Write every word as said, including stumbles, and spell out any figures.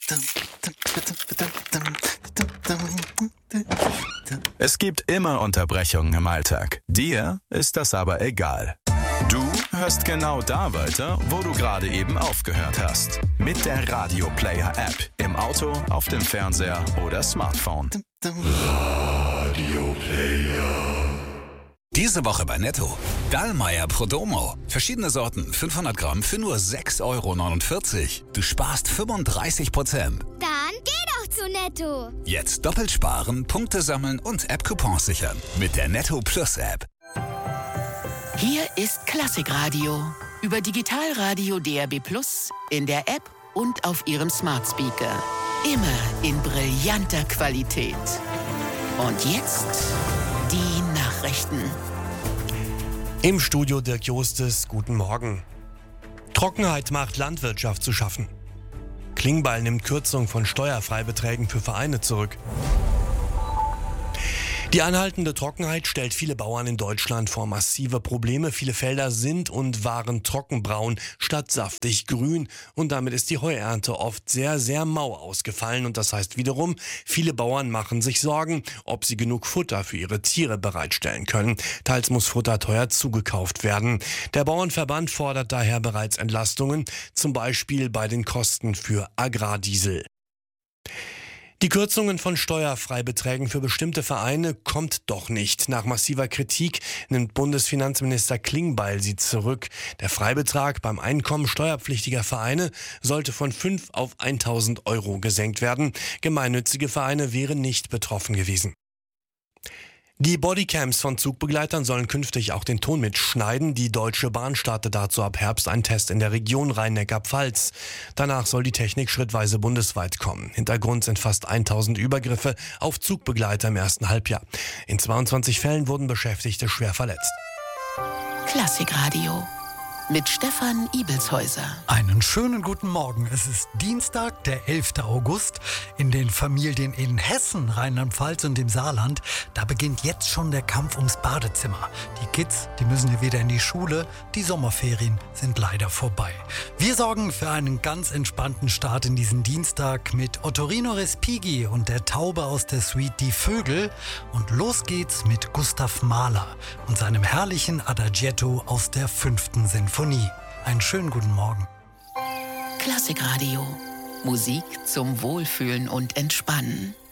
Es gibt immer Unterbrechungen im Alltag. Dir ist das aber egal. Du hörst genau da weiter, wo du gerade eben aufgehört hast. Mit der Radio Player App. Im Auto, auf dem Fernseher oder Smartphone. Radio Player. Diese Woche bei Netto. Dallmayr Prodomo. Verschiedene Sorten, fünfhundert Gramm für nur sechs Euro neunundvierzig. Du sparst fünfunddreißig Prozent. Dann geh doch zu Netto. Jetzt doppelt sparen, Punkte sammeln und App-Coupons sichern. Mit der Netto Plus App. Hier ist Klassikradio. Über Digitalradio D A B Plus, in der App und auf Ihrem Smart Speaker. Immer in brillanter Qualität. Und jetzt die Nachrichten. Im Studio Dirk Jostes, guten Morgen. Trockenheit macht Landwirtschaft zu schaffen. Klingbeil nimmt Kürzung von Steuerfreibeträgen für Vereine zurück. Die anhaltende Trockenheit stellt viele Bauern in Deutschland vor massive Probleme. Viele Felder sind und waren trockenbraun statt saftig grün. Und damit ist die Heuernte oft sehr, sehr mau ausgefallen. Und das heißt wiederum, viele Bauern machen sich Sorgen, ob sie genug Futter für ihre Tiere bereitstellen können. Teils muss Futter teuer zugekauft werden. Der Bauernverband fordert daher bereits Entlastungen, zum Beispiel bei den Kosten für Agrardiesel. Die Kürzungen von Steuerfreibeträgen für bestimmte Vereine kommt doch nicht. Nach massiver Kritik nimmt Bundesfinanzminister Klingbeil sie zurück. Der Freibetrag beim Einkommen steuerpflichtiger Vereine sollte von fünf auf tausend Euro gesenkt werden. Gemeinnützige Vereine wären nicht betroffen gewesen. Die Bodycams von Zugbegleitern sollen künftig auch den Ton mitschneiden. Die Deutsche Bahn startet dazu ab Herbst einen Test in der Region Rhein-Neckar-Pfalz. Danach soll die Technik schrittweise bundesweit kommen. Hintergrund sind fast tausend Übergriffe auf Zugbegleiter im ersten Halbjahr. In zweiundzwanzig Fällen wurden Beschäftigte schwer verletzt. Klassikradio mit Stefan Ibelshäuser. Einen schönen guten Morgen. Es ist Dienstag, der elfte August. In den Familien in Hessen, Rheinland-Pfalz und dem Saarland, da beginnt jetzt schon der Kampf ums Badezimmer. Die Kids, die müssen ja wieder in die Schule. Die Sommerferien sind leider vorbei. Wir sorgen für einen ganz entspannten Start in diesen Dienstag mit Ottorino Respighi und der Taube aus der Suite Die Vögel. Und los geht's mit Gustav Mahler und seinem herrlichen Adagietto aus der fünften Sinfonie. Einen schönen guten Morgen. Klassikradio. Musik zum Wohlfühlen und Entspannen.